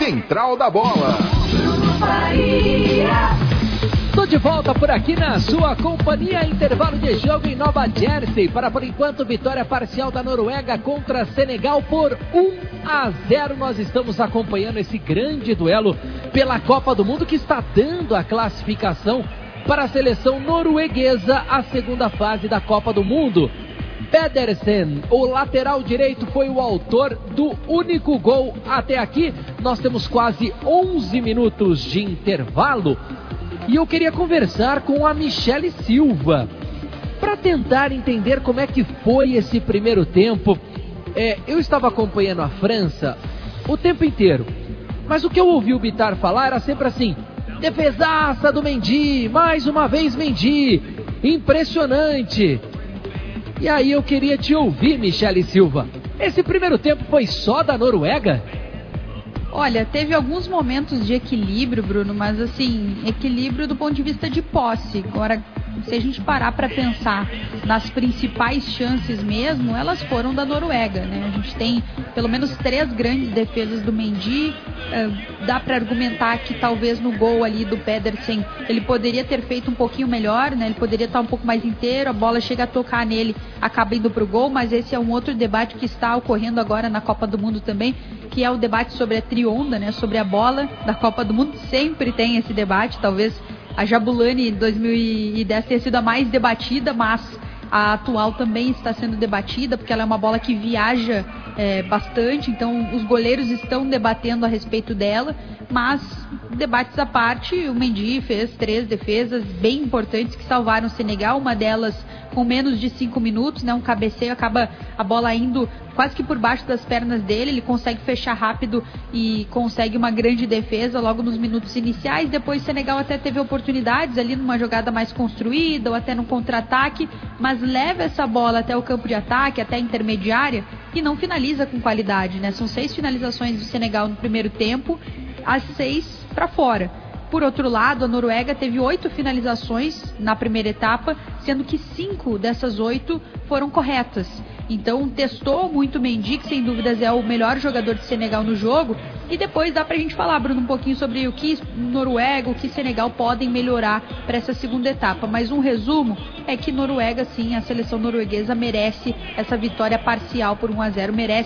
Central da Bola. Estou de volta por aqui na sua companhia. Intervalo de jogo em Nova Jersey. Para, por enquanto, vitória parcial da Noruega contra Senegal por 1-0. Nós estamos acompanhando esse grande duelo pela Copa do Mundo, que está dando a classificação para a seleção norueguesa à segunda fase da Copa do Mundo. Pedersen, o lateral direito, foi o autor do único gol até aqui. Nós temos quase 11 minutos de intervalo. E eu queria conversar com a Michele Silva para tentar entender como é que foi esse primeiro tempo. Eu estava acompanhando a França o tempo inteiro, mas o que eu ouvi o Bitar falar era sempre assim: defesaça do Mendy, mais uma vez Mendy, impressionante. E aí eu queria te ouvir, Michele Silva. Esse primeiro tempo foi só da Noruega? Olha, teve alguns momentos de equilíbrio, Bruno, mas assim, equilíbrio do ponto de vista de posse. Agora, se a gente parar para pensar nas principais chances mesmo, elas foram da Noruega, né? A gente tem pelo menos 3 grandes defesas do Mendy. Dá para argumentar que talvez no gol ali do Pedersen ele poderia ter feito um pouquinho melhor, né? Ele poderia estar um pouco mais inteiro, a bola chega a tocar nele, acaba indo pro gol, mas esse é um outro debate que está ocorrendo agora na Copa do Mundo também, que é o debate sobre a trionda, né? Sobre a bola da Copa do Mundo. Sempre tem esse debate, talvez a Jabulani 2010 tenha sido a mais debatida, mas a atual também está sendo debatida, porque ela é uma bola que viaja bastante, então os goleiros estão debatendo a respeito dela, mas debates à parte, o Mendy fez 3 defesas bem importantes que salvaram o Senegal, uma delas com menos de 5 minutos, né, um cabeceio, acaba a bola indo quase que por baixo das pernas dele, ele consegue fechar rápido e consegue uma grande defesa logo nos minutos iniciais. Depois o Senegal até teve oportunidades ali numa jogada mais construída ou até no contra-ataque, mas leva essa bola até o campo de ataque, até a intermediária, e não finaliza com qualidade, né? São 6 finalizações do Senegal no primeiro tempo, as 6 para fora. Por outro lado, a Noruega teve 8 finalizações na primeira etapa, sendo que 5 dessas 8 foram corretas. Então testou muito o Mendy, que sem dúvidas é o melhor jogador de Senegal no jogo. E depois dá pra gente falar, Bruno, um pouquinho sobre o que Noruega, o que Senegal podem melhorar para essa segunda etapa. Mas um resumo é que Noruega, sim, a seleção norueguesa merece essa vitória parcial por 1-0, merece